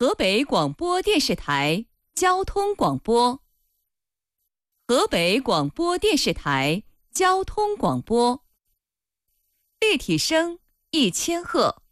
河北广播电视台交通广播。河北广播电视台交通广播。立体声1000赫。